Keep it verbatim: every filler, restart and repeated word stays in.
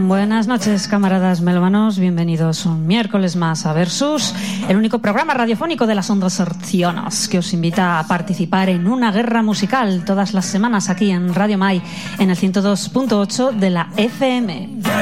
Buenas noches, camaradas melómanos. Bienvenidos un miércoles más a Versus, el único programa radiofónico de las ondas hertzianas que os invita a participar en una guerra musical todas las semanas aquí en Radio Mai, en el ciento dos punto ocho de la F M.